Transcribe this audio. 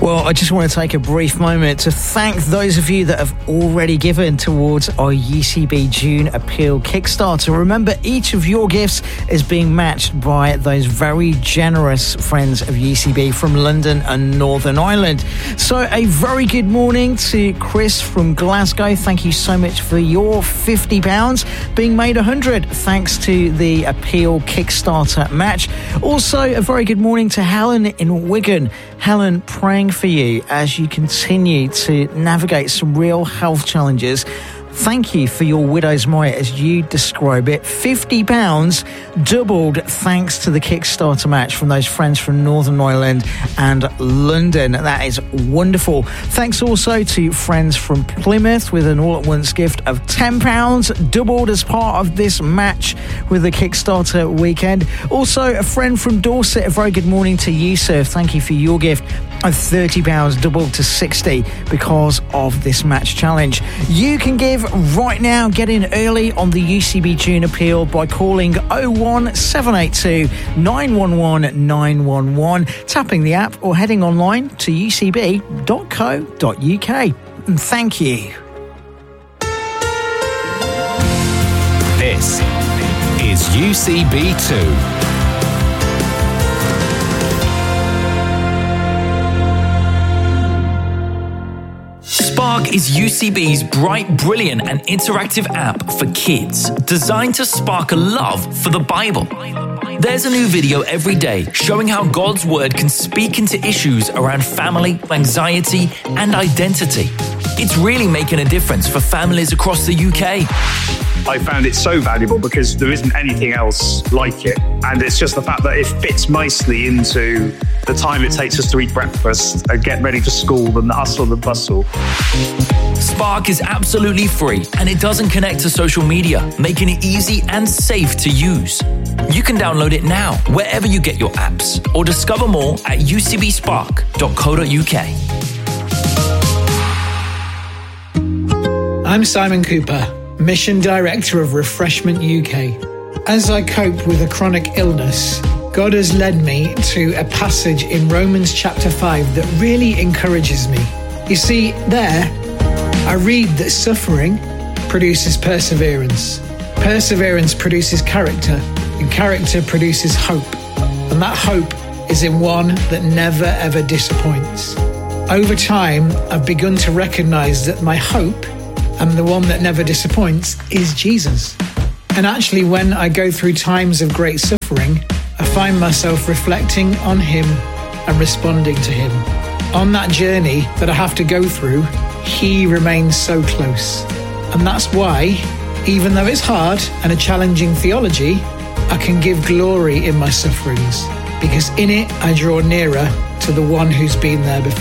Well, I just want to take a brief moment to thank those of you that have already given towards our UCB June Appeal Kickstarter. Remember, each of your gifts is being matched by those very generous friends of UCB from London and Northern Ireland. So a very good morning to Chris from Glasgow. Thank you so much for your £50 being made 100 thanks to the Appeal Kickstarter match. Also, a very good morning to Helen in Wigan. Helen, praying for you as you continue to navigate some real health challenges. Thank you for your widow's mite, as you describe it. £50 doubled thanks to the Kickstarter match from those friends from Northern Ireland and London. That is wonderful. Thanks also to friends from Plymouth with an all-at-once gift of £10, doubled as part of this match with the Kickstarter weekend. Also, a friend from Dorset, a very good morning to you, sir. Thank you for your gift of £30, doubled to £60 because of this match challenge. You can give right now. Get in early on the UCB June Appeal by calling 01782 911 911, tapping the app or heading online to ucb.co.uk. And thank you. This is UCB2. Spark is UCB's bright, brilliant and interactive app for kids, designed to spark a love for the Bible. There's a new video every day showing how God's Word can speak into issues around family, anxiety and identity. It's really making a difference for families across the UK. I found it so valuable because there isn't anything else like it. And it's just the fact that it fits nicely into the time it takes us to eat breakfast and get ready for school and the hustle and bustle. Spark is absolutely free and it doesn't connect to social media, making it easy and safe to use. You can download it now wherever you get your apps or discover more at ucbspark.co.uk. I'm Simon Cooper, Mission Director of Refreshment UK. As I cope with a chronic illness, God has led me to a passage in Romans chapter 5 that really encourages me. You see, there, I read that suffering produces perseverance. Perseverance produces character, and character produces hope. And that hope is in one that never ever disappoints. Over time, I've begun to recognize that my hope, and the one that never disappoints, is Jesus. And actually, when I go through times of great suffering, I find myself reflecting on him and responding to him. On that journey that I have to go through, he remains so close. And that's why, even though it's hard and a challenging theology, I can give glory in my sufferings, because in it I draw nearer to the one who's been there before.